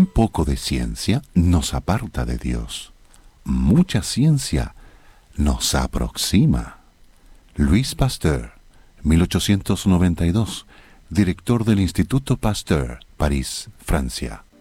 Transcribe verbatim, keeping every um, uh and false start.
Un poco de ciencia nos aparta de Dios. Mucha ciencia nos aproxima. Louis Pasteur, mil ochocientos noventa y dos, director del Instituto Pasteur, París, Francia.